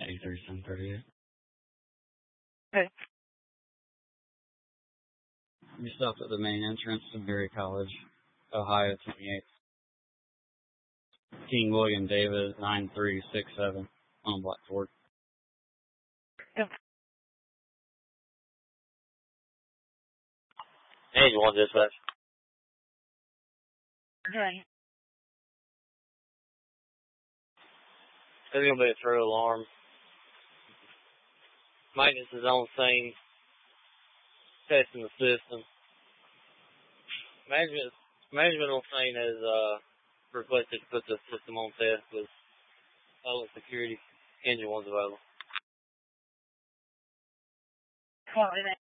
83-738. Okay. You stopped at the main entrance to Berry College, Ohio 28th. King William David 9367 on Blackford. Yep. Hey, you want dispatch? Okay. There's going to be a true alarm. Maintenance is on scene. Testing the system. Management on scene has requested to put the system on test with all the security engine ones available. Well,